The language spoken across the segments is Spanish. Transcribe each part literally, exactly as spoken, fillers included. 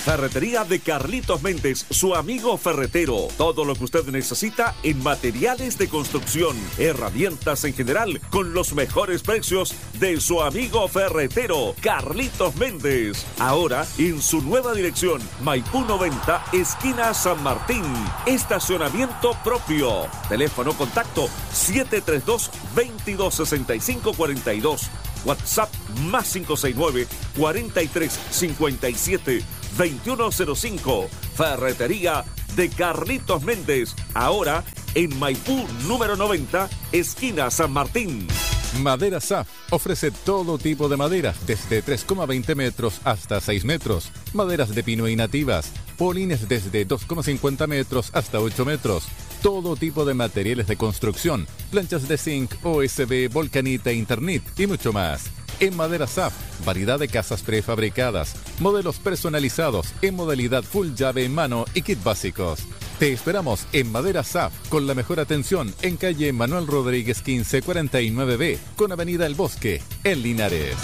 Ferretería de Carlitos Méndez, su amigo ferretero. Todo lo que usted necesita en materiales de construcción, herramientas en general, con los mejores precios de su amigo ferretero, Carlitos Méndez. Ahora en su nueva dirección, Maipú noventa, esquina San Martín. Estacionamiento propio. Teléfono contacto siete tres dos, veintidós sesenta y cinco cuarenta y dos. WhatsApp más cinco seis nueve, cuarenta y tres cincuenta y siete, veintiuno cero cinco. Ferretería de Carlitos Méndez. Ahora en Maipú número noventa, esquina San Martín. Madera S A F ofrece todo tipo de maderas, desde tres coma veinte metros hasta seis metros. Maderas de pino y nativas. Polines desde dos coma cincuenta metros hasta ocho metros. Todo tipo de materiales de construcción. Planchas de zinc, O S B, Volcanita, Internet y mucho más. En Madera S A F, variedad de casas prefabricadas, modelos personalizados en modalidad full llave en mano y kit básicos. Te esperamos en Madera S A F con la mejor atención en calle Manuel Rodríguez quince cuarenta y nueve B con avenida El Bosque en Linares.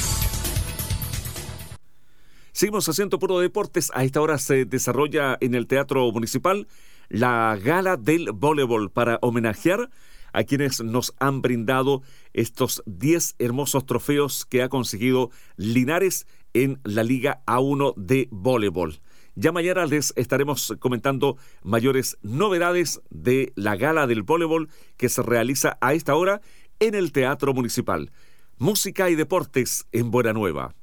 Seguimos haciendo puro deportes. A esta hora se desarrolla en el Teatro Municipal la Gala del Voleibol para homenajear a quienes nos han brindado estos diez hermosos trofeos que ha conseguido Linares en la Liga A uno de voleibol. Ya mañana les estaremos comentando mayores novedades de la Gala del Voleibol que se realiza a esta hora en el Teatro Municipal. Música y deportes en Buena Nueva.